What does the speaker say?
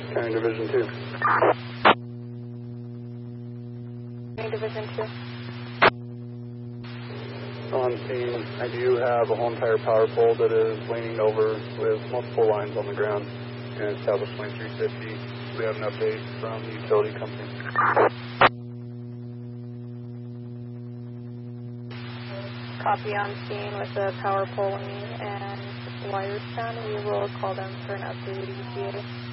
County Division 2. County Division 2. On scene, I do have a whole entire power pole that is leaning over with multiple lines on the ground and established lane 350. We have an update from the utility company. Copy on scene with the power pole and wires down. We will call them for an updated ETA.